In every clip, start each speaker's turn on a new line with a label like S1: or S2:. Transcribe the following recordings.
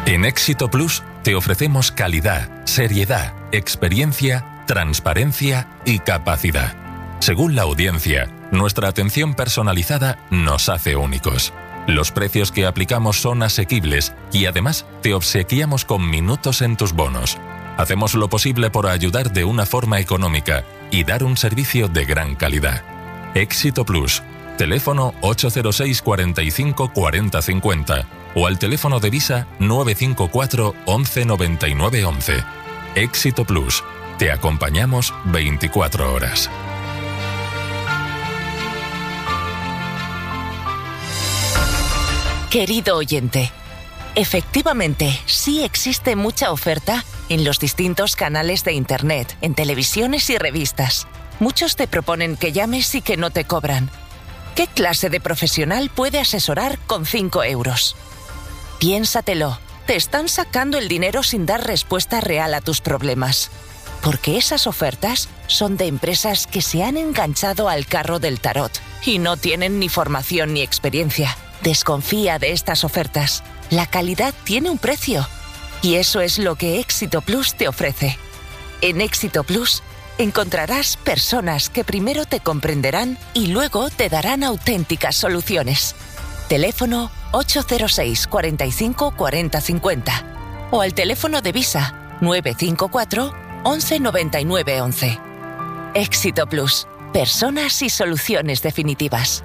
S1: En Éxito Plus te ofrecemos calidad, seriedad, experiencia, transparencia y capacidad. Según la audiencia, nuestra atención personalizada nos hace únicos. Los precios que aplicamos son asequibles y además te obsequiamos con minutos en tus bonos. Hacemos lo posible por ayudar de una forma económica y dar un servicio de gran calidad. Éxito Plus. Teléfono 806 45 40 50 o al teléfono de Visa 954 11 99 11. Éxito Plus. Te acompañamos 24 horas.
S2: Querido oyente, efectivamente, sí existe mucha oferta en los distintos canales de Internet, en televisiones y revistas. Muchos te proponen que llames y que no te cobran. ¿Qué clase de profesional puede asesorar con 5 euros? Piénsatelo, te están sacando el dinero sin dar respuesta real a tus problemas. Porque esas ofertas son de empresas que se han enganchado al carro del tarot y no tienen ni formación ni experiencia. Desconfía de estas ofertas. La calidad tiene un precio. Y eso es lo que Éxito Plus te ofrece. En Éxito Plus encontrarás personas que primero te comprenderán y luego te darán auténticas soluciones. Teléfono 806 45 40 50 o al teléfono de Visa 954 11 99 11. Éxito Plus. Personas y soluciones definitivas.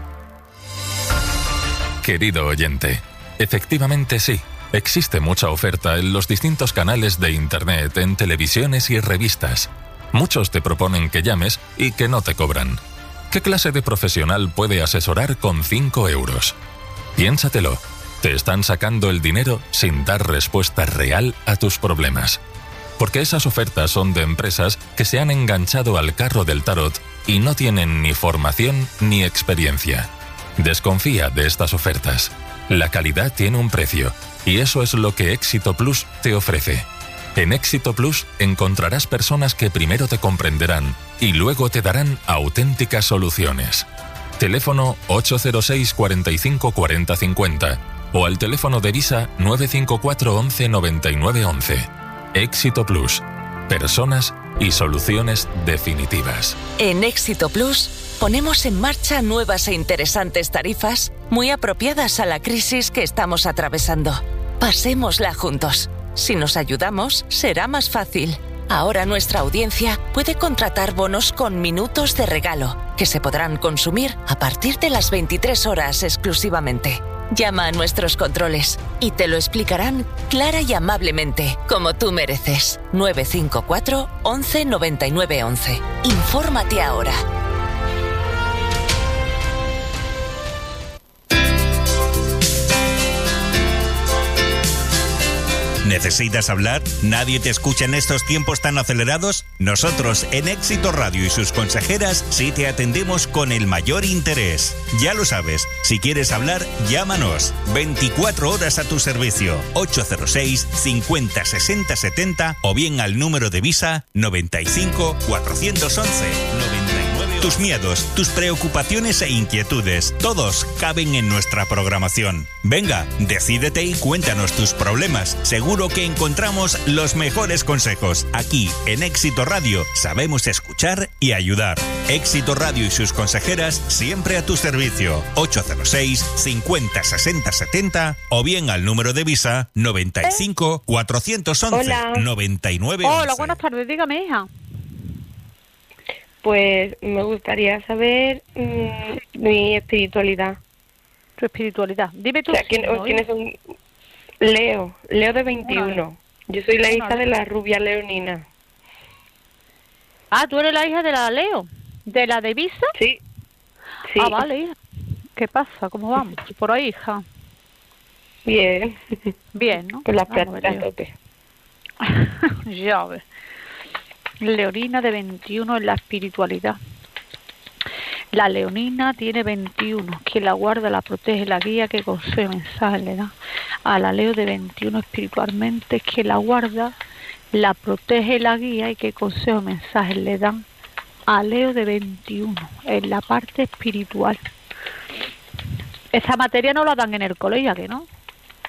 S1: Querido oyente, efectivamente sí, existe mucha oferta en los distintos canales de Internet, en televisiones y revistas. Muchos te proponen que llames y que no te cobran. ¿Qué clase de profesional puede asesorar con 5 euros? Piénsatelo, te están sacando el dinero sin dar respuesta real a tus problemas. Porque esas ofertas son de empresas que se han enganchado al carro del tarot y no tienen ni formación ni experiencia. Desconfía de estas ofertas. La calidad tiene un precio y eso es lo que Éxito Plus te ofrece. En Éxito Plus encontrarás personas que primero te comprenderán y luego te darán auténticas soluciones. Teléfono 806 45 40 50 o al teléfono de Visa 954 11 99 11. Éxito Plus. Personas y soluciones definitivas.
S2: En Éxito Plus ponemos en marcha nuevas e interesantes tarifas muy apropiadas a la crisis que estamos atravesando. Pasémosla juntos. Si nos ayudamos, será más fácil. Ahora nuestra audiencia puede contratar bonos con minutos de regalo, que se podrán consumir a partir de las 23 horas exclusivamente. Llama a nuestros controles y te lo explicarán clara y amablemente, como tú mereces. 954 11 99 11. Infórmate ahora.
S3: ¿Necesitas hablar? ¿Nadie te escucha en estos tiempos tan acelerados? Nosotros, en Éxito Radio y sus consejeras, sí te atendemos con el mayor interés. Ya lo sabes, si quieres hablar, llámanos. 24 horas a tu servicio. 806 50 60 70 o bien al número de Visa 95 411 99. Tus miedos, tus preocupaciones e inquietudes, todos caben en nuestra programación. Venga, decídete y cuéntanos tus problemas. Seguro que encontramos los mejores consejos. Aquí, en Éxito Radio, sabemos escuchar y ayudar. Éxito Radio y sus consejeras siempre a tu servicio. 806 50 60 70 o bien al número de Visa 95 411 99.
S4: Hola, buenas tardes, dígame, hija.
S5: Pues me gustaría saber mi espiritualidad.
S4: Tu espiritualidad. Dime tú.
S5: O sea, ¿quiénes son? Leo de 21. Yo soy la hija de la rubia leonina.
S4: Ah, ¿tú eres la hija de la Leo? ¿De la de Visa?
S5: Sí.
S4: Ah, vale, hija. ¿Qué pasa? ¿Cómo vamos? Por ahí, hija.
S5: Bien.
S4: Bien, ¿no?
S5: Con las prácticas a tope.
S4: Ya ves. Leonina de 21 en la espiritualidad. La leonina tiene 21. Quien la guarda, la protege, la guía, que consejo mensaje le da. A la Leo de 21 espiritualmente, quien la guarda, la protege, la guía y que consejo mensaje le dan. A Leo de 21 en la parte espiritual. Esta materia no la dan en el colegio, ¿que no?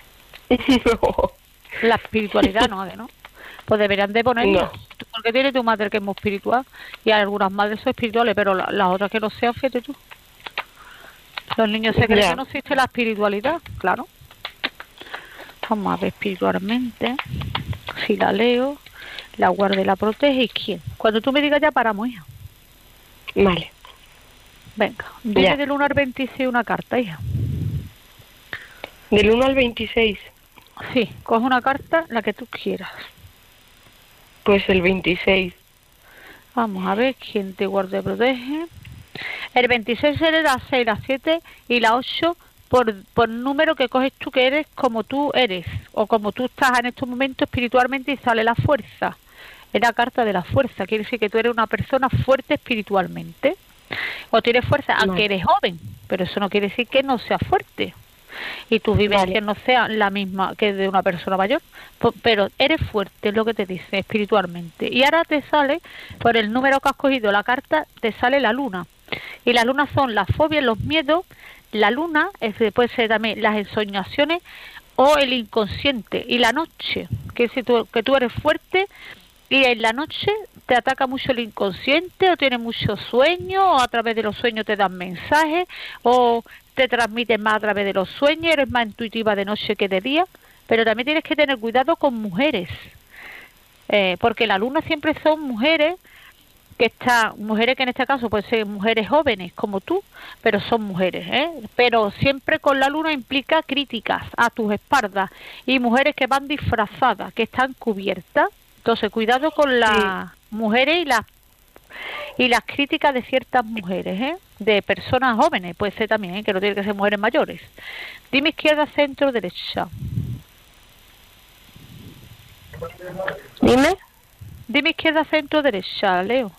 S5: No.
S4: La espiritualidad no. Pues deberían de ponerlo.
S5: No.
S4: Porque tiene tu madre que es muy espiritual y algunas madres son espirituales, pero las otras que no sean, fíjate tú. Los niños se creen que no existe la espiritualidad, claro. Vamos a ver espiritualmente. Si la leo, la guarda y la protege. ¿Y quién? Cuando tú me digas ya paramos, hija.
S5: Vale.
S4: Venga, dime del 1 al 26 una carta, hija.
S5: Del 1 al 26.
S4: Sí, coge una carta, la que tú quieras.
S5: Pues el 26.
S4: Vamos a ver quién te guarda y protege. El 26 eres la 6, la 7 y la 8 por número que coges tú, que eres como tú eres o como tú estás en estos momentos espiritualmente, y sale la fuerza. Es la carta de la fuerza, quiere decir que tú eres una persona fuerte espiritualmente o tienes fuerza, aunque eres joven, pero eso no quiere decir que no seas fuerte y tus vivencias no sean la misma que de una persona mayor, pero eres fuerte, es lo que te dice espiritualmente. Y ahora te sale, por el número que has cogido la carta, te sale la luna, y las lunas son las fobias, los miedos. La luna puede ser también las ensoñaciones o el inconsciente, y la noche, que tú eres fuerte y en la noche te ataca mucho el inconsciente, o tienes muchos sueños, o a través de los sueños te dan mensajes, o te transmiten más a través de los sueños, eres más intuitiva de noche que de día. Pero también tienes que tener cuidado con mujeres, porque la luna siempre son mujeres mujeres que en este caso pueden ser mujeres jóvenes como tú, pero son mujeres, pero siempre con la luna implica críticas a tus espaldas, y mujeres que van disfrazadas, que están cubiertas. Entonces cuidado con las mujeres y las críticas de ciertas mujeres, de personas jóvenes, puede ser también, que no tienen que ser mujeres mayores. Dime izquierda, centro, derecha. Dime izquierda, centro, derecha, Leo.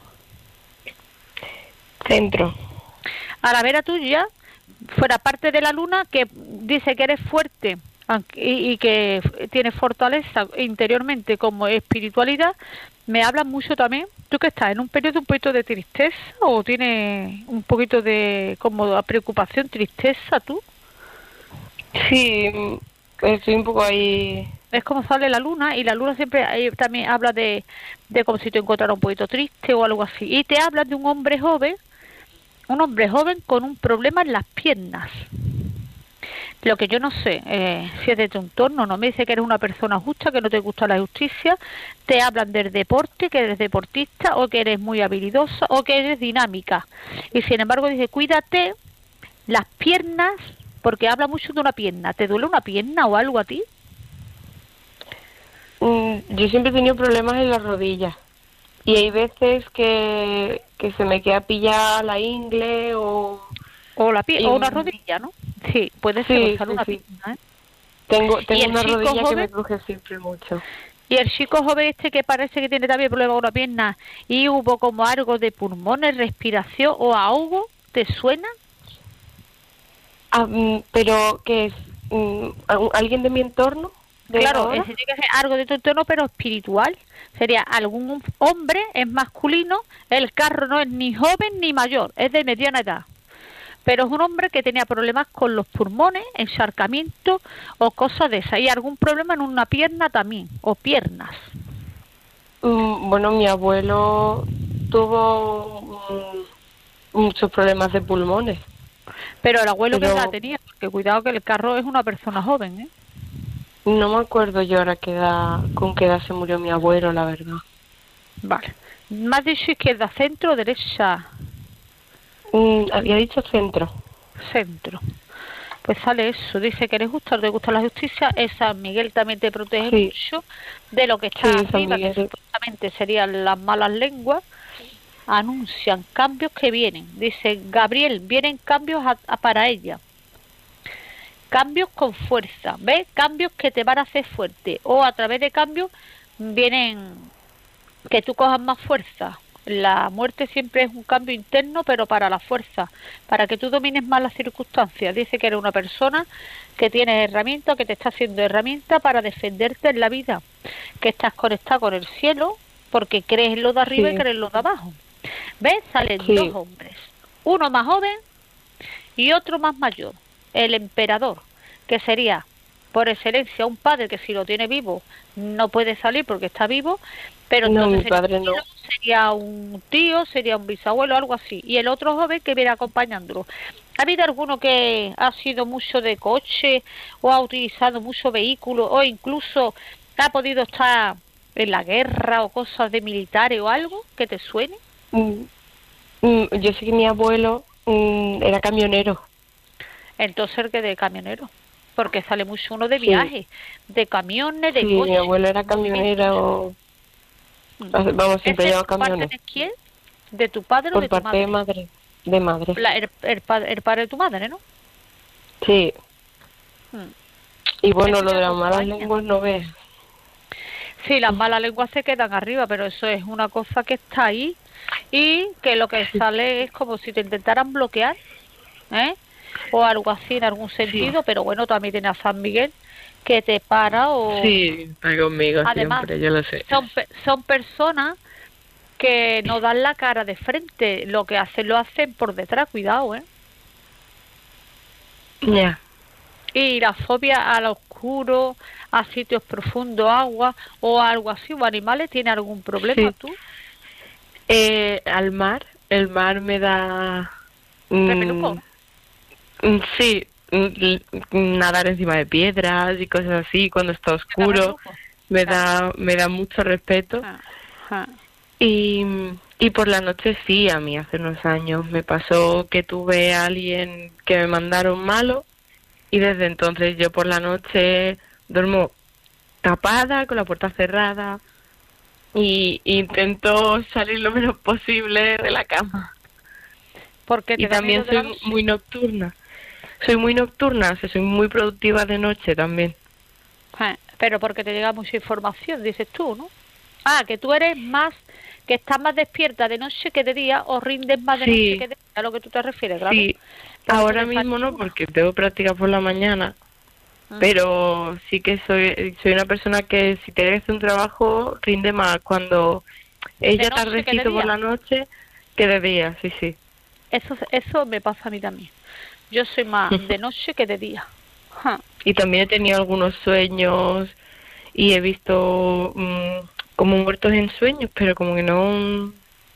S5: Centro.
S4: A la vera tuya, fuera parte de la luna, que dice que eres fuerte y que tienes fortaleza interiormente como espiritualidad, me habla mucho también. ¿Tú que estás en un periodo un poquito de tristeza o tienes un poquito de como preocupación, tristeza tú?
S5: Sí, estoy un poco ahí.
S4: Es como sale la luna, y la luna siempre también habla de como si te encontraras un poquito triste o algo así. Y te habla de un hombre joven con un problema en las piernas. Lo que yo no sé, si es de tu entorno, no me dice que eres una persona justa, que no te gusta la justicia. Te hablan del deporte, que eres deportista, o que eres muy habilidosa, o que eres dinámica. Y sin embargo dice, cuídate las piernas, porque habla mucho de una pierna. ¿Te duele una pierna o algo a ti?
S5: Yo siempre he tenido problemas en las rodillas, y hay veces que se me queda pillada la ingle o
S4: una rodilla, ¿no? Sí, puede ser una pierna,
S5: Tengo una rodilla
S4: joven,
S5: que me cruje siempre mucho.
S4: Y el chico joven que parece que tiene también problema con una pierna, y hubo como algo de pulmones, respiración o ahogo, ¿te suena?
S5: Pero que es alguien de mi entorno.
S4: Claro, tiene que ser algo de tu entorno, pero espiritual. Sería algún hombre, es masculino. El carro no es ni joven ni mayor, es de mediana edad. Pero es un hombre que tenía problemas con los pulmones, encharcamiento o cosas de esas. Y algún problema en una pierna también, o piernas.
S5: Bueno, mi abuelo tuvo muchos problemas de pulmones.
S4: Pero el abuelo, ¿qué edad tenía? Porque cuidado que el carro es una persona joven,
S5: No me acuerdo yo ahora con qué edad se murió mi abuelo, la verdad.
S4: Vale. ¿Me has dicho izquierda, centro o derecha?
S5: Había dicho centro.
S4: Centro. Pues sale eso. Dice que eres justo, te gusta la justicia. San Miguel también te protege mucho de lo que está arriba, que supuestamente serían las malas lenguas. Anuncian cambios que vienen. Dice Gabriel, vienen cambios para ella. Cambios con fuerza, ¿ves? Cambios que te van a hacer fuerte, o a través de cambios vienen que tú cojas más fuerza. La muerte siempre es un cambio interno, pero para la fuerza, para que tú domines más las circunstancias. Dice que eres una persona que tienes herramientas, que te está haciendo herramientas para defenderte en la vida, que estás conectada con el cielo, porque crees en lo de arriba y crees en lo de abajo. ¿Ves? Salen dos hombres, uno más joven y otro más mayor. El emperador, que sería por excelencia, un padre que si lo tiene vivo no puede salir porque está vivo, pero
S5: No,
S4: entonces
S5: mi padre no.
S4: sería un tío, sería un bisabuelo, algo así. Y el otro joven que viene acompañándolo. ¿Ha habido alguno que ha sido mucho de coche o ha utilizado mucho vehículo o incluso ha podido estar en la guerra o cosas de militares o algo que te suene?
S5: Yo sé que mi abuelo era camionero.
S4: Entonces el que de camionero, porque sale mucho uno de
S5: Sí.
S4: viaje, de camiones, de
S5: Sí,
S4: coches.
S5: mi abuelo era camionero. Vamos, siempre
S4: ¿Ese
S5: llevaba
S4: por parte
S5: camiones.
S4: de quién? ¿De tu padre o
S5: Por
S4: de tu
S5: parte
S4: madre?
S5: de madre. De madre.
S4: El padre de tu madre, ¿no?
S5: Sí.
S4: Mm.
S5: Y bueno,
S4: Ese
S5: lo
S4: te
S5: de las malas
S4: acompaña.
S5: lenguas no ves.
S4: Sí, las malas lenguas se quedan arriba, pero eso es una cosa que está ahí y que lo que sale es como si te intentaran bloquear, ¿eh? O algo así en algún sentido, pero bueno, también tiene a San Miguel que te para o...
S6: Sí, está conmigo
S4: Además,
S6: siempre, yo lo sé.
S4: son personas que no dan la cara de frente, lo que hacen lo hacen por detrás, cuidado, ¿eh?
S5: Ya.
S4: Y la fobia al oscuro, a sitios profundos, agua o algo así, o animales, ¿tiene algún problema
S5: Sí.
S4: tú?
S5: Al mar. El mar me da...
S4: ¿Repeluco?
S5: Sí. Nadar encima de piedras y cosas así cuando está oscuro.
S4: ¿Repeluco?
S5: Me da mucho respeto.
S4: Ajá.
S5: Y por la noche sí, a mí hace unos años me pasó que tuve a alguien que me mandaron malo y desde entonces yo por la noche duermo tapada, con la puerta cerrada y intento salir lo menos posible de la cama.
S4: Porque te
S5: Y
S4: da
S5: también
S4: miedo de la
S5: soy
S4: noche.
S5: muy nocturna. Soy muy nocturna, o sea, soy muy productiva de noche también.
S4: Pero porque te llega mucha información, dices tú, ¿no? Ah, que tú eres más, que estás más despierta de noche que de día o rindes más de
S5: Sí.
S4: noche que de día, a lo que tú te refieres, claro.
S5: Sí,
S4: Por eso
S5: ahora
S4: te
S5: mismo no,
S4: fatiga.
S5: porque tengo práctica por la mañana. Pero sí que soy una persona que si tiene que hacer un trabajo rinde más cuando es
S4: ¿De
S5: ya
S4: noche que de
S5: tardecito por
S4: día?
S5: la noche que de día, sí.
S4: Eso me pasa a mí también. Yo soy más de noche que de día. Ja.
S5: Y también he tenido algunos sueños y he visto como muertos en sueños, pero como que no...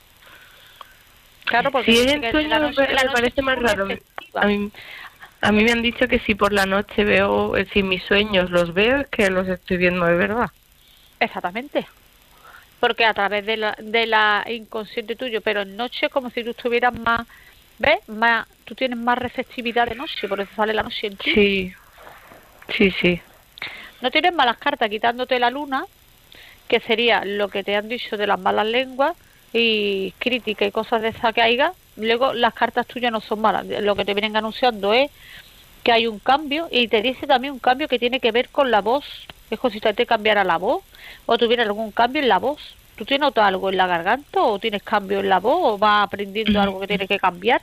S4: Claro, porque
S5: Si es
S4: dice
S5: en
S4: que
S5: sueños
S4: la noche
S5: me parece
S4: es
S5: más
S4: muy
S5: raro.
S4: efectiva.
S5: A mí me han dicho que si por la noche veo, si mis sueños los veo, es que los estoy viendo de verdad.
S4: Exactamente. Porque a través de la inconsciente tuyo, pero en noche como si tú estuvieras más, ¿ves? Tú tienes más receptividad de noche, por eso sale la noche en ti.
S5: Sí.
S4: No tienes malas cartas quitándote la luna, que sería lo que te han dicho de las malas lenguas y crítica y cosas de esas que haya. Luego las cartas tuyas no son malas. Lo que te vienen anunciando es que hay un cambio y te dice también un cambio que tiene que ver con la voz. Es como si te cambiara la voz o tuviera algún cambio en la voz. ¿Tú tienes notado algo en la garganta o tienes cambio en la voz o vas aprendiendo algo que tiene que cambiar?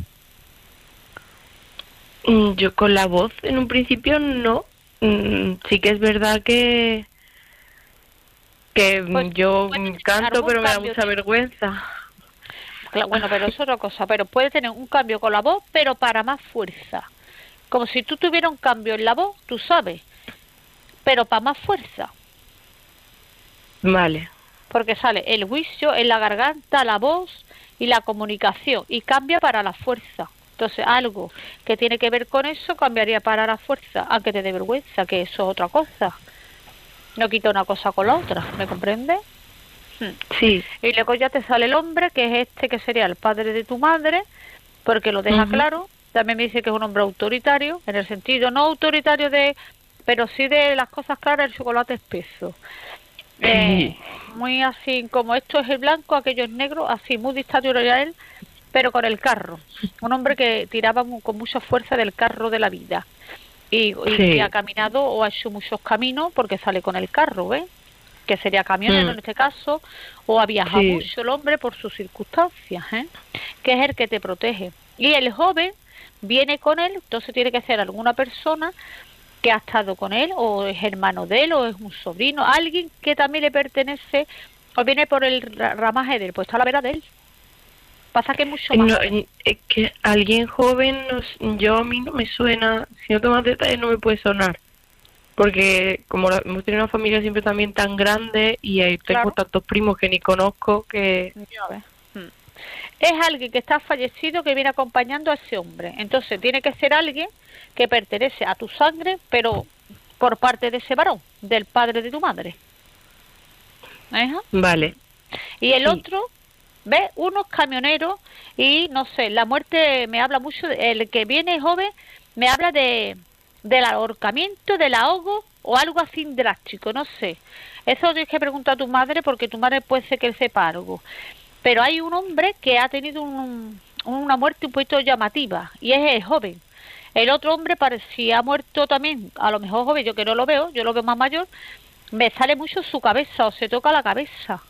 S5: Yo con la voz en un principio no. Sí que es verdad que
S4: Pues,
S5: yo
S4: puede tener
S5: canto,
S4: algún
S5: pero me da
S4: cambio
S5: mucha vergüenza.
S4: Claro, bueno, pero eso es otra cosa. Pero puede tener un cambio con la voz, pero para más fuerza. Como si tú tuvieras un cambio en la voz, tú sabes, pero para más fuerza.
S5: Vale.
S4: Porque sale el juicio en la garganta, la voz y la comunicación. Y cambia para la fuerza. Entonces, algo que tiene que ver con eso cambiaría para la fuerza, aunque te dé vergüenza, que eso es otra cosa. No quita una cosa con la otra, ¿me comprendes?
S5: Sí.
S4: Y luego ya te sale el hombre, que es este que sería el padre de tu madre, porque lo deja claro. También me dice que es un hombre autoritario, en el sentido no autoritario pero sí de las cosas claras, el chocolate espeso. Muy así, como esto es el blanco, aquello es negro, así, muy dictatorial, pero con el carro. Un hombre que tiraba con mucha fuerza del carro de la vida. Y que ha caminado o ha hecho muchos caminos porque sale con el carro, ¿ves? Que sería camionero en este caso, o ha viajado mucho el hombre por sus circunstancias, que es el que te protege. Y el joven viene con él, entonces tiene que ser alguna persona que ha estado con él, o es hermano de él, o es un sobrino, alguien que también le pertenece, o viene por el ramaje de él, pues está a la vera de él. Pasa que es mucho más.
S5: No, es que alguien joven, yo a mí no me suena, si no tomas detalles no me puede sonar. Porque como hemos tenido una familia siempre también tan grande y ahí tengo
S4: Claro.
S5: tantos primos que ni conozco que...
S4: Ya ves. Es alguien que está fallecido que viene acompañando a ese hombre. Entonces tiene que ser alguien que pertenece a tu sangre, pero por parte de ese varón, del padre de tu madre. Ajá.
S5: Vale.
S4: Y el
S5: Sí.
S4: otro, ¿ves? Unos camioneros y no sé, la muerte me habla mucho, el que viene joven me habla del ahorcamiento, del ahogo o algo así drástico, no sé. Eso tienes que preguntar a tu madre porque tu madre puede ser que sepa algo. Pero hay un hombre que ha tenido una muerte un poquito llamativa y es el joven. El otro hombre parecía ha muerto también, a lo mejor joven, yo que no lo veo, yo lo veo más mayor, me sale mucho su cabeza o se toca la cabeza.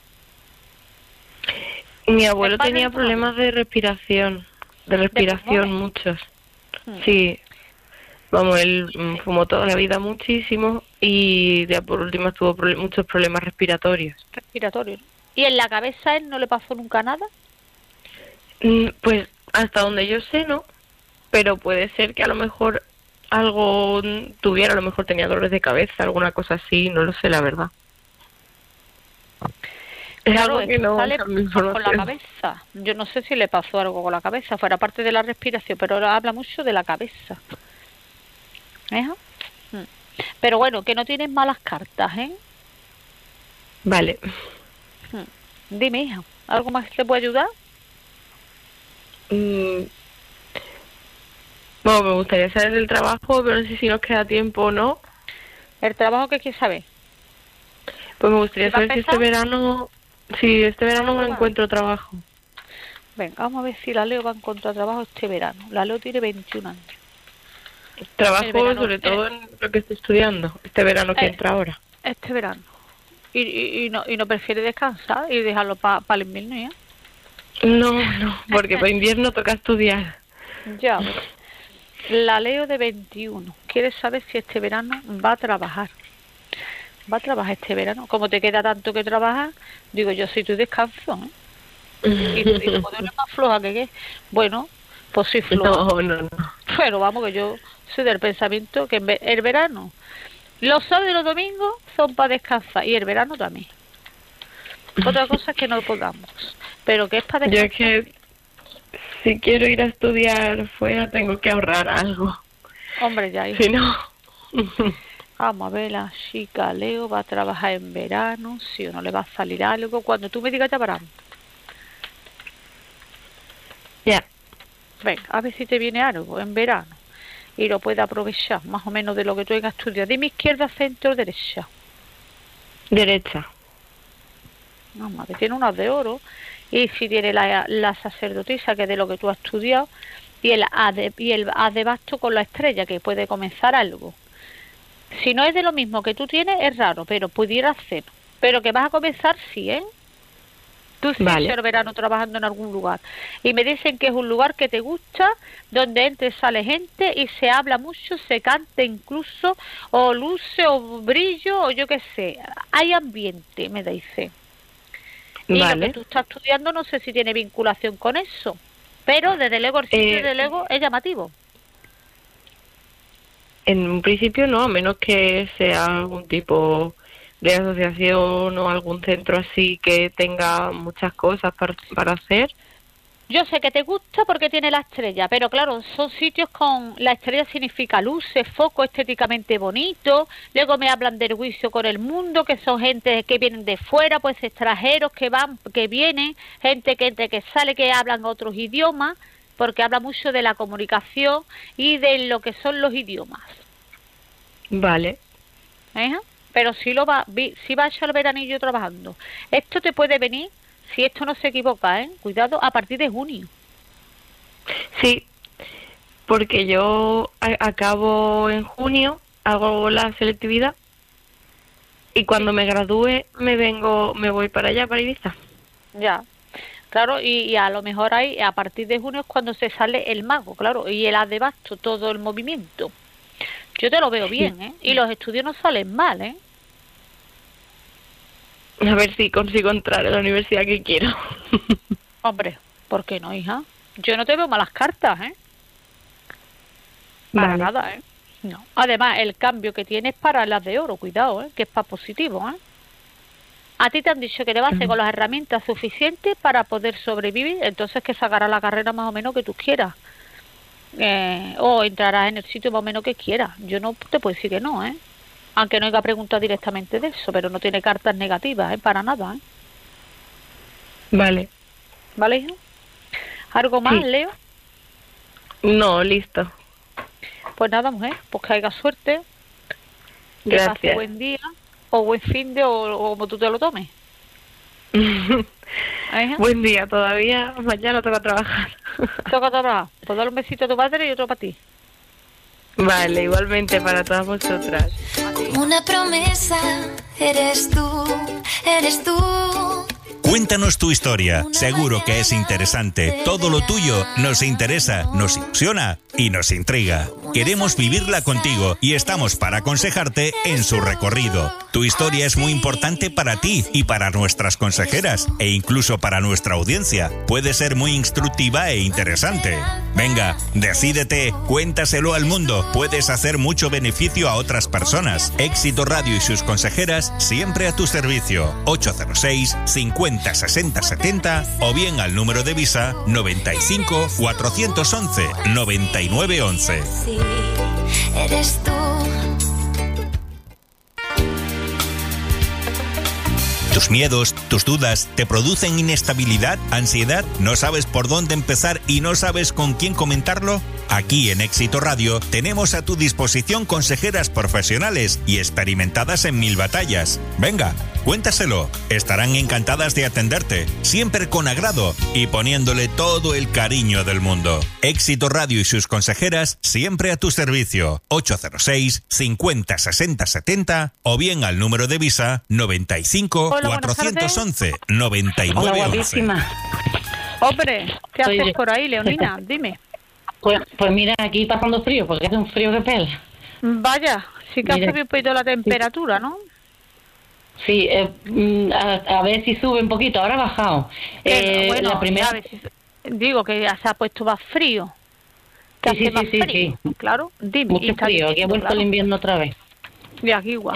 S5: Mi abuelo
S4: El padre
S5: tenía
S4: de tu madre.
S5: problemas de respiración,
S4: pulmones.
S5: muchos.
S4: Mm.
S5: Sí. Vamos, él fumó toda la vida muchísimo y ya por último tuvo muchos problemas respiratorios.
S4: Respiratorio. ¿Y en la cabeza a él no le pasó nunca nada?
S5: Pues hasta donde yo sé, no. Pero puede ser que a lo mejor algo tuviera, a lo mejor tenía dolores de cabeza, alguna cosa así, no lo sé, la verdad. Es
S4: Claro,
S5: algo que no
S4: sale
S5: sabe
S4: con la
S5: información.
S4: cabeza. Yo no sé si le pasó algo con la cabeza, fuera parte de la respiración, pero ahora habla mucho de la cabeza. Ajá. Pero bueno, que no tienes malas cartas, ¿eh?
S5: Vale.
S4: Dime, hija, ¿algo más que te puede ayudar?
S5: Bueno, me gustaría saber del trabajo, pero no sé si nos queda tiempo o no.
S4: ¿El trabajo que quieres saber?
S5: Pues me gustaría
S4: ¿Te va a
S5: saber si
S4: empezar?
S5: este verano me encuentro trabajo.
S4: Venga, vamos a ver si la Leo va a encontrar trabajo este verano. La Leo tiene 21 años. El
S5: Trabajo
S4: verano,
S5: sobre todo en lo que estoy estudiando, este verano que entra ahora.
S4: Este verano. Y no prefiere descansar y dejarlo para el invierno ya.
S5: No, porque para invierno toca estudiar.
S4: Ya ves. La Leo de 21 quiere saber si este verano va a trabajar. Va a trabajar este verano. Como te queda tanto que trabajar, digo yo, si tú descanso, ¿eh? Y tú dices, pues eres más floja que qué. Bueno, pues soy floja.
S5: No.
S4: Pero vamos, que yo soy del pensamiento que el verano, los sábados y los domingos son para descansar y el verano también. Otra cosa es que no podamos, pero que es para
S5: Yo
S4: descansar.
S5: es que si quiero ir a estudiar fuera tengo que ahorrar algo.
S4: Hombre, ya, hija.
S5: Si no...
S4: Vamos a ver, la chica Leo va a trabajar en verano, si o no le va a salir algo. Cuando tú me digas ya paramos.
S5: Ya.
S4: Venga, a ver si te viene algo en verano y lo puedes aprovechar más o menos de lo que tú hayas estudiado. Dime izquierda, centro o derecha.
S5: Derecha.
S4: Vamos a ver, tiene unas de oro y si tiene la sacerdotisa, que es de lo que tú has estudiado, y el as de basto con la estrella, que puede comenzar algo. Si no es de lo mismo que tú tienes, es raro, pero pudiera ser. Pero que vas a comenzar, sí, ¿eh? Tú sí
S5: Vale.
S4: el verano trabajando en algún lugar. Y me dicen que es un lugar que te gusta, donde entra y sale gente y se habla mucho, se canta incluso, o luce, o brillo, o yo qué sé. Hay ambiente, me dice. Y lo
S5: Vale.
S4: que tú estás estudiando no sé si tiene vinculación con eso. Pero desde luego el sitio desde luego es llamativo.
S5: En un principio no, a menos que sea algún tipo de asociación o algún centro así que tenga muchas cosas para hacer.
S4: Yo sé que te gusta porque tiene la estrella, pero claro, son sitios con... La estrella significa luces, foco estéticamente bonito. Luego me hablan del juicio con el mundo, que son gente que vienen de fuera, pues extranjeros que van, que vienen, gente que entra, que sale, que hablan otros idiomas, porque habla mucho de la comunicación y de lo que son los idiomas.
S5: Vale.
S4: Pero si va a echar el veranillo trabajando. Esto te puede venir, si esto no se equivoca, cuidado, a partir de junio.
S5: Sí, porque yo acabo en junio, hago la selectividad y cuando me gradúe me voy para allá, para Ibiza.
S4: Ya, claro, y a lo mejor ahí, a partir de junio es cuando se sale el mago, claro, y el as de basto, todo el movimiento. Yo te lo veo bien, y los estudios no salen mal,
S5: A ver si consigo entrar en la universidad que quiero.
S4: Hombre, ¿por qué no, hija? Yo no te veo malas cartas, Para
S5: Vale.
S4: nada, No. Además, el cambio que tienes para las de oro, cuidado, que es para positivo, A ti te han dicho que te vas a hacer con las herramientas suficientes para poder sobrevivir, entonces que sacarás la carrera más o menos que tú quieras. O entrarás en el sitio más o menos que quieras. Yo no te puedo decir que no, aunque no haya preguntado directamente de eso, pero no tiene cartas negativas, para nada,
S5: Vale.
S4: ¿Vale, hijo? ¿Algo más,
S5: Sí.
S4: Leo?
S5: No, listo.
S4: Pues nada, mujer, pues que haya suerte, que
S5: Gracias.
S4: pase buen día, o buen fin de, o como tú te lo tomes. Hija,
S5: Buen día todavía. Mañana toca trabajar.
S4: toca trabajar. Pues dale un besito a tu padre y otro para ti.
S5: Vale, igualmente para todas vosotras.
S6: Una promesa, eres tú, eres tú.
S3: Cuéntanos tu historia, seguro que es interesante. Todo lo tuyo nos interesa, nos ilusiona y nos intriga. Queremos vivirla contigo y estamos para aconsejarte en su recorrido. Tu historia es muy importante para ti y para nuestras consejeras e incluso para nuestra audiencia. Puede ser muy instructiva e interesante. Venga, decídete, cuéntaselo al mundo. Puedes hacer mucho beneficio a otras personas. Éxito Radio y sus consejeras siempre a tu servicio. 806 50 60 70 o bien al número de Visa 95 411 99 11.
S6: Sí, eres tú.
S3: ¿Tus miedos, tus dudas te producen inestabilidad, ansiedad? ¿No sabes por dónde empezar y no sabes con quién comentarlo? Aquí en Éxito Radio tenemos a tu disposición consejeras profesionales y experimentadas en 1000 batallas. Venga, cuéntaselo. Estarán encantadas de atenderte, siempre con agrado y poniéndole todo el cariño del mundo. Éxito Radio y sus consejeras siempre a tu servicio. 806 50 60 70 o bien al número de Visa 95
S4: Hola, buenas
S3: 411 99
S7: Hola,
S3: 11.
S7: guapísima.
S4: Hombre, ¿qué
S7: Soy
S4: haces
S7: yo.
S4: por ahí, Leonina? Dime.
S7: Pues mira, aquí pasando frío, porque hace un frío que pela.
S4: Vaya, sí que
S7: Mire.
S4: hace bien poquito la temperatura, ¿no?
S7: Sí, a ver si sube un poquito, ahora ha bajado.
S4: Bueno,
S7: la primera...
S4: a ver si- digo que ya se ha puesto más frío. Que
S7: Sí,
S4: hace más frío.
S7: sí.
S4: Claro, dime. y
S7: Mucho
S4: está
S7: frío, aquí ha
S4: diciendo,
S7: vuelto
S4: claro.
S7: el invierno otra vez.
S4: Y aquí igual.